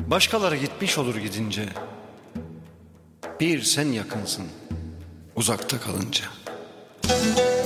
Başkaları gitmiş olur gidince. Bir sen yakınsın uzakta kalınca.